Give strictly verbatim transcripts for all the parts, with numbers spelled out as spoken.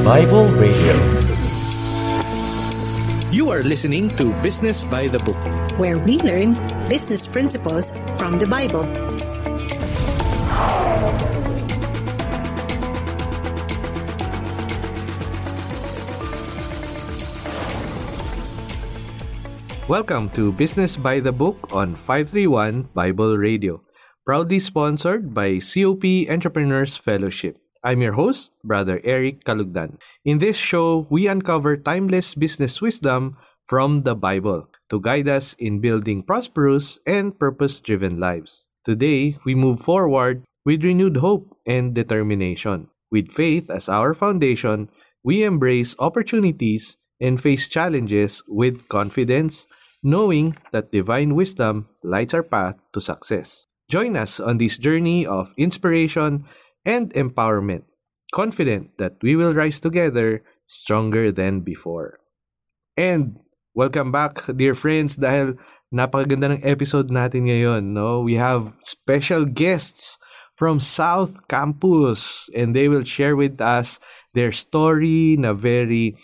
Bible Radio. You are listening to Business by the Book, where we learn business principles from the Bible. Welcome to Business by the Book on five thirty-one Bible Radio, proudly sponsored by C O P Entrepreneurs Fellowship. I'm your host, Brother Eric Kalugdan. In this show, we uncover timeless business wisdom from the Bible to guide us in building prosperous and purpose-driven lives. Today, we move forward with renewed hope and determination. With faith as our foundation, we embrace opportunities and face challenges with confidence, knowing that divine wisdom lights our path to success. Join us on this journey of inspiration and empowerment, confident that we will rise together stronger than before. And welcome back, dear friends, dahil napakaganda ng episode natin ngayon, no? We have special guests from South Campus, and they will share with us their story na very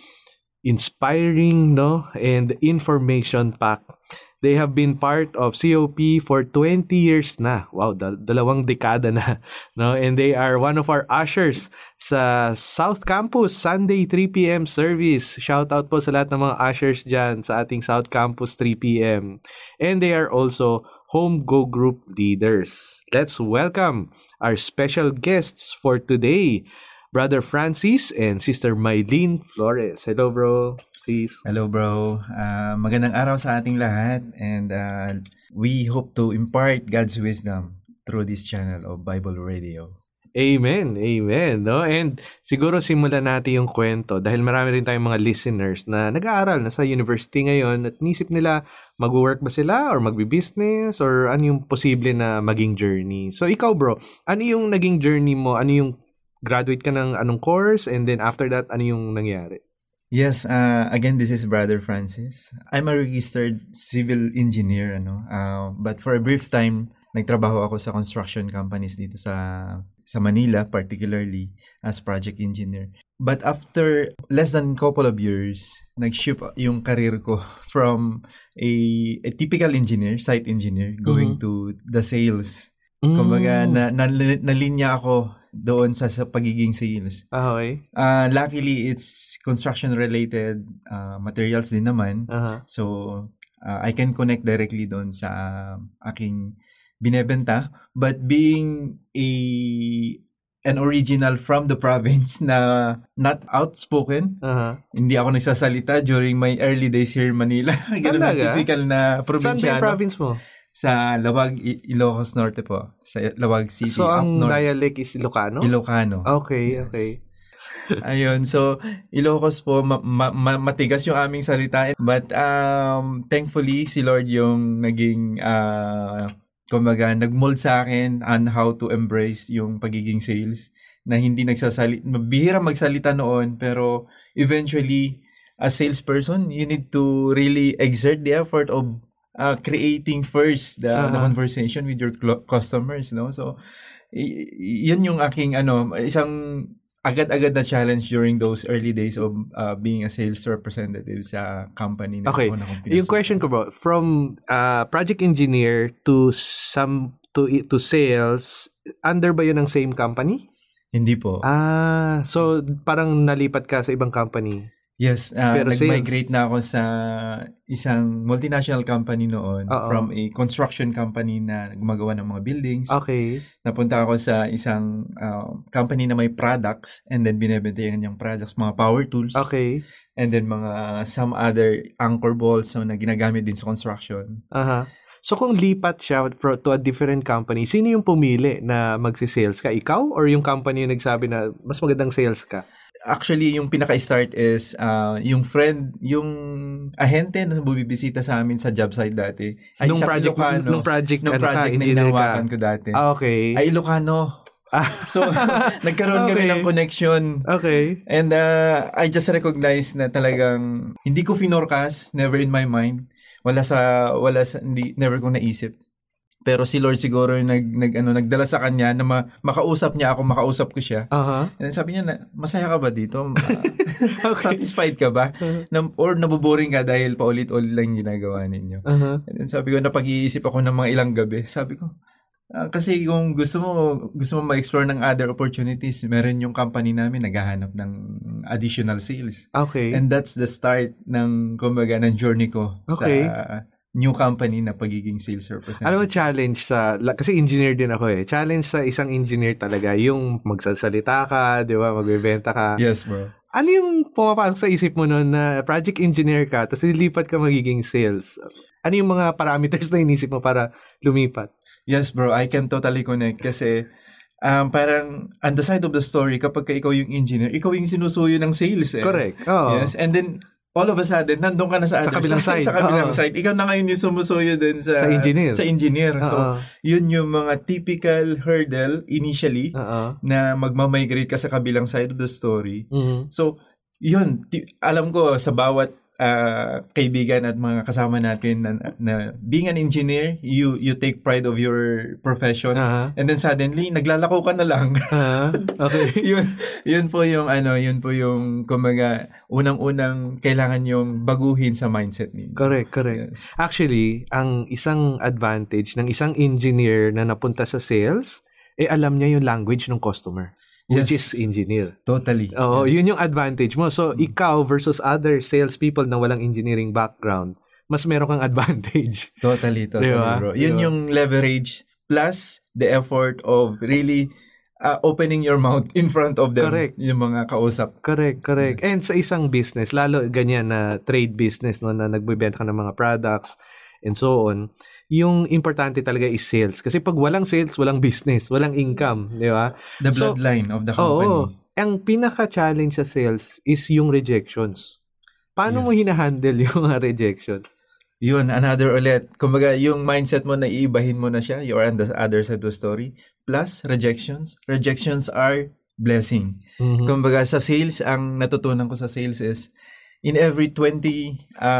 inspiring, no, and information packed. They have been part of C O P for twenty years na. Wow, dal- dalawang dekada na, no? And they are one of our ushers sa South Campus Sunday three p.m. service. Shout out po sa lahat ng mga ushers dyan sa ating South Campus three p.m. And they are also Home Go Group leaders. Let's welcome our special guests for today, Brother Francis and Sister Mylene Flores. Hello, bro. Sis. Hello, bro. Uh, magandang araw sa ating lahat, and uh, we hope to impart God's wisdom through this channel of Bible Radio. Amen. Amen. No? And siguro simulan natin yung kwento dahil marami rin tayong mga listeners na nag-aaral na sa university ngayon at nisip nila mag-work ba sila or magbi-business or ano yung posible na maging journey. So ikaw, bro, ano yung naging journey mo? Ano yung graduate ka ng anong course, and then after that, ano yung nangyari? Yes, uh, again, this is Brother Francis. I'm a registered civil engineer, ano. Uh, but for a brief time, nagtrabaho ako sa construction companies dito sa sa Manila, particularly as project engineer. But after less than couple of years, nag-shift yung career ko from a, a typical engineer, site engineer, going mm-hmm. to the sales. Mm. Kumbaga, na, na, nalinya ako doon sa, sa pagiging sales. Okay. Uh, luckily, it's construction-related uh, materials din naman. Uh-huh. So, uh, I can connect directly doon sa uh, aking binebenta. But being a an original from the province na not outspoken, uh-huh. hindi ako nagsasalita during my early days here in Manila. Ganun ang typical na probinsyano. Saan ba yung province mo? Sa Lawag, I- Ilocos Norte po. Sa Lawag City. So, ang north. dialect is Ilocano? Ilocano. Okay, yes. okay. Ayun. So, Ilocos po, ma- ma- ma- matigas yung aming salita. But, um, thankfully, si Lord yung naging, uh, kumbaga, nagmold sa akin on how to embrace yung pagiging sales. Na hindi nagsasalita, mabihira magsalita noon, pero eventually, as salesperson, you need to really exert the effort of Uh, creating first the, uh-huh. the conversation with your cl- customers, no? So, y- yun yung aking, ano, isang agad-agad na challenge during those early days of uh, being a sales representative sa company. Na okay. Yung question ko, bro, from uh, project engineer to some to to sales, under ba yun ng same company? Hindi po. Ah, so parang nalipat ka sa ibang company? Yes, uh, nag-migrate na ako sa isang multinational company noon. Uh-oh. From a construction company na gumagawa ng mga buildings. Okay. Napunta ako sa isang uh, company na may products, and then binebentayan niyang products, mga power tools. Okay. And then mga some other anchor bolts na ginagamit din sa construction. Aha. Uh-huh. So kung lipat siya to a different company, sino yung pumili na magsi-sales ka? Ikaw or yung company yung nagsabi na mas magandang sales ka? Actually, yung pinaka-start is uh, yung friend, yung ahente na bumibisita sa amin sa job site dati. Ay, nung project, Ilocano, nung project, nung ano project ka, na inawakan ko dati. Ah, okay. Ay, Ilocano. So, nagkaroon okay. kami ng connection. Okay. And uh, I just recognize na talagang hindi ko finorcast, never in my mind. Wala sa, wala sa, hindi, never ko naisip Pero si Lord siguro yung nag, nag, ano, nagdala sa kanya na ma, makausap niya ako, makausap ko siya. Uh-huh. And sabi niya, na, masaya ka ba dito? Uh, Satisfied ka ba? Na, or nabuboring ka dahil paulit-ulit lang ginagawa ninyo? Uh-huh. And then sabi ko, napag-iisip ako ng mga ilang gabi. Sabi ko, uh, kasi kung gusto mo, gusto mo ma-explore ng other opportunities, meron yung company namin naghahanap ng additional sales. Okay. And that's the start ng, kumbaga, ng journey ko Okay. sa new company na pagiging sales representative. Alam mo, challenge sa, kasi engineer din ako eh, challenge sa isang engineer talaga, yung magsasalita ka, di ba, magbebenta ka. Yes, bro. Ano yung pumapasok sa isip mo noon na project engineer ka, tapos lilipat ka magiging sales? Ano yung mga parameters na inisip mo para lumipat? Yes, bro. I can totally connect kasi um, parang on the side of the story, kapag ka ikaw yung engineer, ikaw yung sinusuyo ng sales eh. Correct. Oo. Yes. And then, all of a sudden, nandun ka na sa, Sa other kabilang side. Sa kabilang Oo. side. Ikaw na ngayon yung sumusuyo din sa, Sa engineer. Sa engineer. So, Oo. yun yung mga typical hurdle initially Oo. na magmamigrate ka sa kabilang side of the story. Mhm. So, yun. Ti- alam ko sa bawat uh, kaibigan at mga kasama natin na, na being an engineer, you you take pride of your profession. Aha. And then suddenly, naglalako ka na lang. Ah, okay. yun, yun po yung ano, yun po yung kumaga, unang-unang kailangan yung baguhin sa mindset ninyo. Correct, correct. Yes. Actually, ang isang advantage ng isang engineer na napunta sa sales, eh alam niya yung language ng customer, which Yes. is engineer. Totally. Oo, Yes. yun yung advantage mo. So, ikaw versus other salespeople na walang engineering background, mas meron kang advantage. Totally, totally, Diba? bro. Yun Diba? yung leverage plus the effort of really uh, opening your mouth in front of them. Correct. Yung mga kausap. Correct, correct. And sa isang business, lalo ganyan na trade business, no, na nagbebenta ka ng mga products and so on, yung importante talaga is sales. Kasi pag walang sales, walang business, walang income, di ba? The So, bloodline of the company. Oo. Ang pinaka-challenge sa sales is yung rejections. Paano Yes. mo hinahandle yung mga rejections? Yun, another ulit. Kumbaga, yung mindset mo na iibahin mo na siya, you're on the other side of the story. Plus, rejections. Rejections are blessing. Mhm. Kumbaga, sa sales, ang natutunan ko sa sales is, in every twenty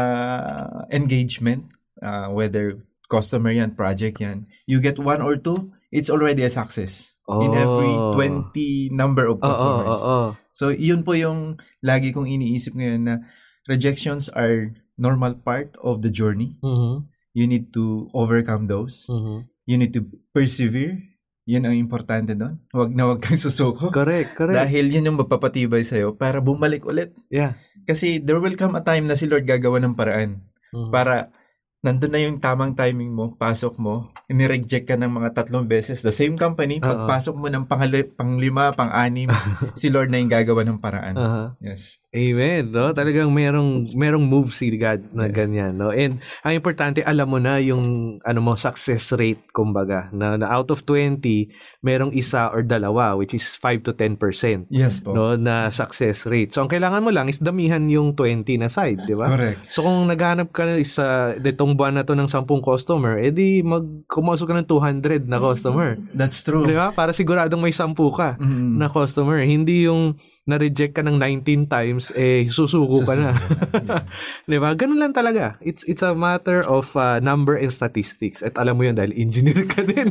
uh, engagement, uh, whether customer yan, project yan, you get one or two, it's already a success. In every Oh. twenty number of Oo, customers. oo, oo. So, yun po yung lagi kong iniisip ngayon na rejections are normal part of the journey. Mhm. You need to overcome those. Mhm. You need to persevere. Yun ang importante doon. Huwag na huwag kang susuko. Correct, correct. Dahil yun yung magpapatibay sa'yo para bumalik ulit. Yeah. Kasi there will come a time na si Lord gagawa ng paraan Mhm. para nandun na yung tamang timing mo, pasok mo, inireject ka ng mga tatlong beses, the same company, Oo. pagpasok mo ng pangali, panglima, pang-anim, si Lord na yung gagawa ng paraan. Aha. Yes. Amen, no? Talagang merong merong move si God na Yes. ganyan, no? And ang importante, alam mo na yung ano mo success rate, kumbaga, na, na out of twenty, merong isa or dalawa, which is five to ten percent. Yes po. No, na success rate. So ang kailangan mo lang is damihan yung twenty na side, di ba? Correct. So kung naghanap ka sa ditong buwan na to ng ten customer, edi mag kumasok ka ng two hundred na customer. That's true. Di ba? Para siguradong may ten ka Mm. na customer. Hindi yung na-reject ka ng nineteen times, eh, susuko ka na. Di ba? Ganun lang talaga. It's it's a matter of uh, number and statistics. At alam mo yun dahil engineer ka din.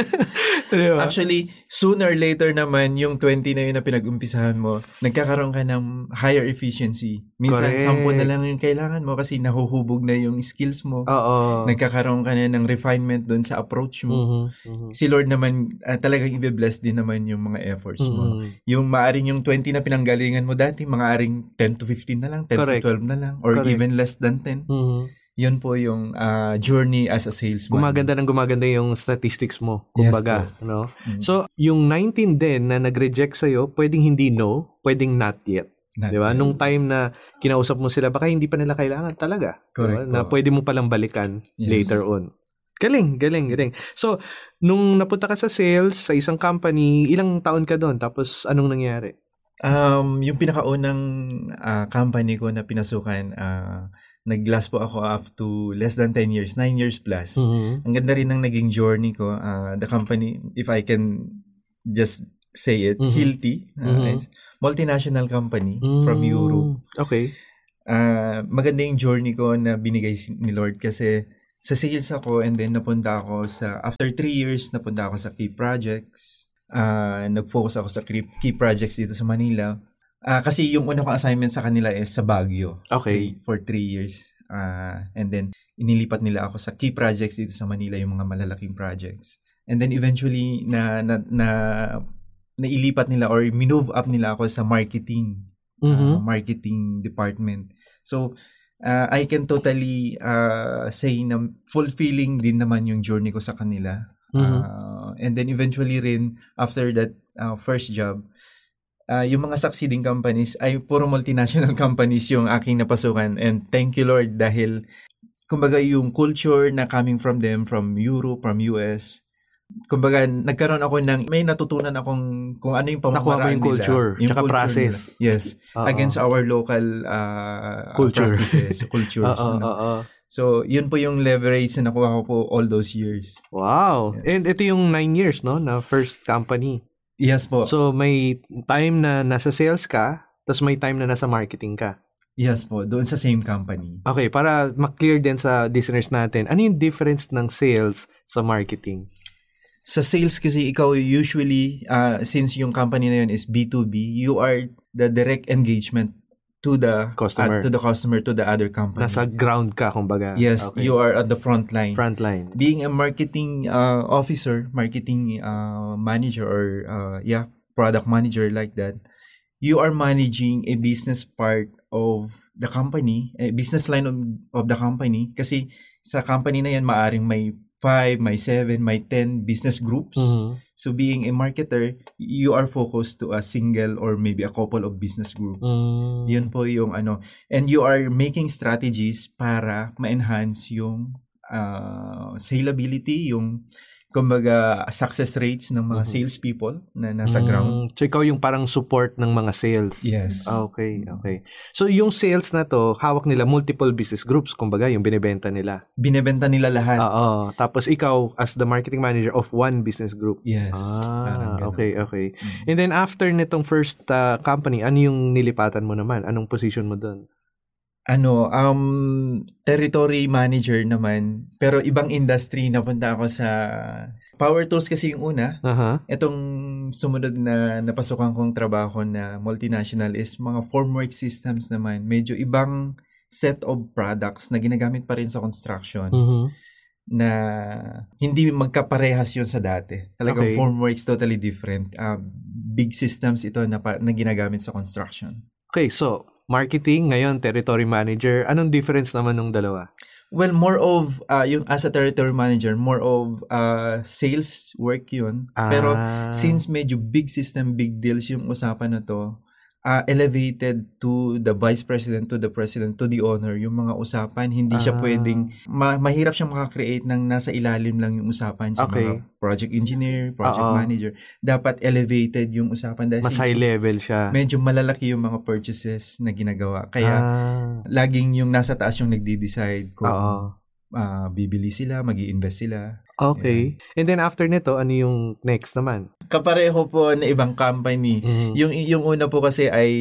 Di ba? Actually, sooner or later naman, yung twenty na yun na pinag-umpisahan mo, nagkakaroon ka ng higher efficiency. Minsan, Correct. sampu na lang yung kailangan mo kasi nahuhubog na yung skills mo. Oo. Nagkakaroon ka na ng refinement doon sa approach mo. Mhm, mhm. Si Lord naman, ah, talagang i-bless din naman yung mga efforts mo. Mhm. Yung maaring yung twenty na pinanggalingan mo dati, maaring ten to fifteen na lang, ten Correct. to twelve na lang, or Correct. even less than ten. Mhm. Yun po yung ah, journey as a salesman. Gumaganda ng gumaganda yung statistics mo. Yes Kumbaga, po. no? Mm. So, yung nineteen din na nag-reject sa'yo, pwedeng hindi no, pwedeng not yet. Not Di ba? yet. Nung time na kinausap mo sila, baka hindi pa nila kailangan talaga. Di ba? Correct Na po. pwede mo palang balikan Yes. later on. Galing, galing, galing. So, nung napunta ka sa sales, sa isang company, ilang taon ka doon? Tapos, anong nangyari? Um, yung pinakaunang ah, company ko na pinasukan, ah, nag-last po ako up to less than ten years, nine years plus. Mhm. Ang ganda rin ng naging journey ko. Ah, the company, if I can just say it, Mhm. Hilti. ah, Mhm. It's multinational company from Mm, Europe. Okay. Ah, maganda yung journey ko na binigay si- ni Lord kasi sa sales ako, and then napunta ako sa, after three years, napunta ako sa key projects. Uh, nag-focus ako sa key, key projects dito sa Manila. Uh, kasi yung una kong assignment sa kanila is sa Baguio. Okay. Three, for three years. Uh, and then, inilipat nila ako sa key projects dito sa Manila, yung mga malalaking projects. And then eventually, na, na, na nailipat nila or minove up nila ako sa marketing. Mm-hmm. Uh, marketing department. So, Uh, I can totally uh, say na fulfilling din naman yung journey ko sa kanila. Mm-hmm. Uh, and then eventually rin, after that uh, first job, uh, yung mga succeeding companies ay puro multinational companies yung aking napasukan. And thank you Lord dahil kumbaga yung culture na coming from them, from Europe, from U S, kumbaga nagkaroon ako ng, may natutunan akong kung ano yung pamamaraan yung culture, nila. Yung tsaka culture process. Nila. Yes. Uh-oh. Against our local uh, culture. practices, cultures. Uh-oh, ano. uh-oh. So, yun po yung leverage na nakuha ko po all those years. Wow. Yes. And ito yung nine years, no? Na first company. Yes po. So, may time na nasa sales ka, tapos may time na nasa marketing ka. Yes po. Doon sa same company. Okay, para ma-clear din sa listeners natin, ano yung difference ng sales sa marketing? Sa sales kasi ikaw usually, uh, since yung company na yun is B two B, you are the direct engagement to the customer, uh, to the customer, to the other company. Nasa ground ka, kumbaga. Yes, okay. You are at the front line. Front line. Being a marketing uh, officer, marketing uh, manager, or uh, yeah, product manager like that, you are managing a business part of the company, a business line of, of the company. Kasi sa company na yan, maaring may five, may seven, may ten business groups. Mm-hmm. So being a marketer, you are focused to a single or maybe a couple of business group. Mm. Yun po yung ano. And you are making strategies para ma-enhance yung uh, salability, yung kumbaga success rates ng mga mm-hmm. salespeople na nasa mm, ground. So ikaw yung parang support ng mga sales. Yes. Okay, okay. So yung sales na to, hawak nila multiple business groups, kumbaga yung binebenta nila. Binebenta nila lahat. Oo. Tapos ikaw as the marketing manager of one business group. Yes. Ah, okay, okay. Mm-hmm. And then after nitong first uh, company, ano yung nilipatan mo naman? Anong position mo doon? Ano, um, territory manager naman, pero ibang industry. Napunta ako sa power tools kasi yung una. Uh-huh. Itong sumunod na napasukan kong trabaho na multinational is mga formwork systems naman. Medyo ibang set of products na ginagamit pa rin sa construction. Uh-huh. Na hindi magkaparehas yun sa dati. Talagang okay. formworks totally different. Uh, big systems ito na, na ginagamit sa construction. Okay, so marketing, ngayon territory manager. Anong difference naman ng dalawa? Well, more of, uh, yung as a territory manager, more of uh, sales work yun. Ah. Pero since medyo big system, big deals yung usapan na to, uh, elevated to the vice president, to the president, to the owner, yung mga usapan, hindi siya ah. pwedeng, ma- mahirap siyang makakreate ng nasa ilalim lang yung usapan sa okay. mga project engineer, project Uh-oh. manager. Dapat elevated yung usapan. Dahil mas high level siya. Medyo malalaki yung mga purchases na ginagawa. Kaya, ah. laging yung nasa taas yung nagde-decide kung uh, bibili sila, mag-i-invest sila. Okay. Yeah. And then after nito, ano yung next naman? Kapareho po na ibang company. Mm-hmm. Yung yung una po kasi ay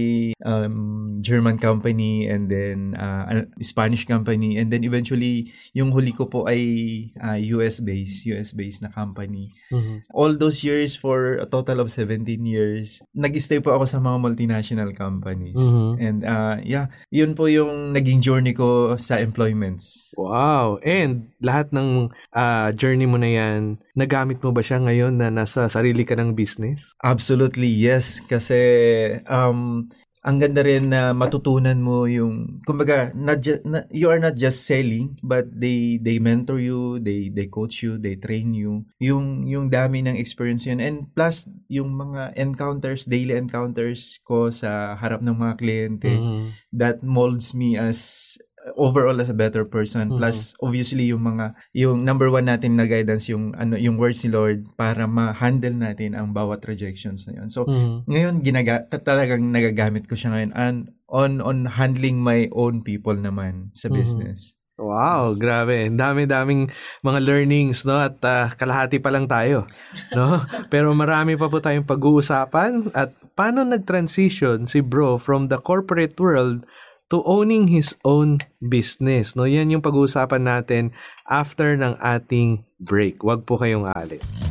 um, German company, and then uh, Spanish company, and then eventually yung huli ko po ay uh, U S based, U S based na company. Mm-hmm. All those years, for a total of seventeen years, nag-stay po ako sa mga multinational companies. Mm-hmm. And uh, yeah, yun po yung naging journey ko sa employments. Wow. And lahat ng uh, journey mo na yan, nagamit mo ba siya ngayon na nasa sarili ka ng business? Absolutely, yes. Kasi um, ang ganda rin na matutunan mo yung, kumbaga, not just, not, you are not just selling, but they they mentor you, they they coach you, they train you. Yung yung dami ng experience yun. And plus, yung mga encounters, daily encounters ko sa harap ng mga kliyente, mm-hmm. that molds me as overall as a better person. Mm-hmm. Plus obviously yung mga yung number one natin na guidance, yung ano yung words ni Lord para ma-handle natin ang bawat rejections na yun. So mm-hmm. ngayon ginaga talagang nagagamit ko siya ngayon and on on handling my own people naman sa business. Mm-hmm. Wow, yes. Grabe. Dami-daming mga learnings, no? At uh, kalahati pa lang tayo, no? Pero marami pa po tayong pag-uusapan. At paano nag-transition si Bro from the corporate world to owning his own business. No, yan yung pag-uusapan natin after ng ating break. Huwag po kayong aalis.